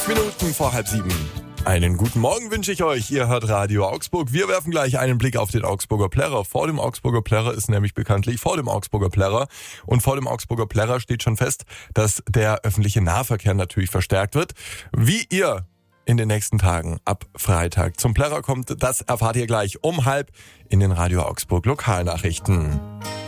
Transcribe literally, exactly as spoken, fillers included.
Minuten vor halb sieben. Einen guten Morgen wünsche ich euch. Ihr hört Radio Augsburg. Wir werfen gleich einen Blick auf den Augsburger Plärrer. Vor dem Augsburger Plärrer ist nämlich bekanntlich vor dem Augsburger Plärrer. Und vor dem Augsburger Plärrer steht schon fest, dass der öffentliche Nahverkehr natürlich verstärkt wird. Wie ihr in den nächsten Tagen ab Freitag zum Plärrer kommt, das erfahrt ihr gleich um halb in den Radio Augsburg Lokalnachrichten.